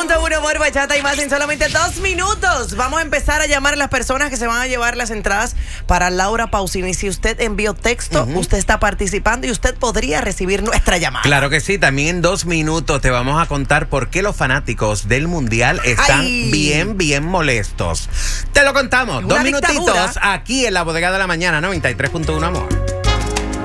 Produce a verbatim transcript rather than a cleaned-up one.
punto uno por Bachata y más en solamente dos minutos. Vamos a empezar a llamar a las personas que se van a llevar las entradas para Laura Pausini. Si usted envió texto, uh-huh. usted está participando y usted podría recibir nuestra llamada. Claro que sí. También en dos minutos te vamos a contar por qué los fanáticos del Mundial están Ay. bien, bien molestos. Te lo contamos. Dos minutitos dictadura. Aquí en la Bodega de la Mañana, noventa y tres punto uno, amor.